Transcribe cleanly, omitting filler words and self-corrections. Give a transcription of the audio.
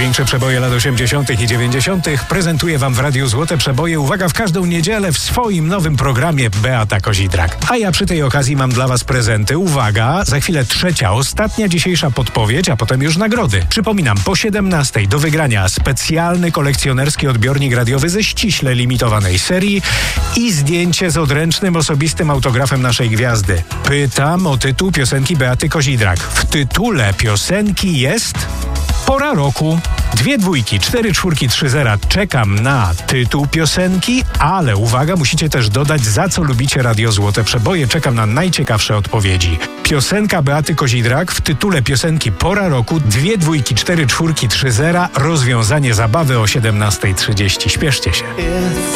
Największe przeboje lat 80. i 90. prezentuje wam w Radiu Złote Przeboje. Uwaga, w każdą niedzielę w swoim nowym programie Beata Kozidrak. A ja przy tej okazji mam dla was prezenty. Uwaga, za chwilę trzecia, ostatnia dzisiejsza podpowiedź, a potem już nagrody. Przypominam, po 17 do wygrania specjalny kolekcjonerski odbiornik radiowy ze ściśle limitowanej serii i zdjęcie z odręcznym osobistym autografem naszej gwiazdy. Pytam o tytuł piosenki Beaty Kozidrak. W tytule piosenki jest Pora roku. 2 dwójki, 4 czwórki, 3 zera. Czekam na tytuł piosenki, ale uwaga, musicie też dodać, za co lubicie Radio Złote Przeboje. Czekam na najciekawsze odpowiedzi. Piosenka Beaty Kozidrak w tytule piosenki Pora roku. 2 dwójki, 4 czwórki, 3 zera. Rozwiązanie zabawy o 17:30. Śpieszcie się.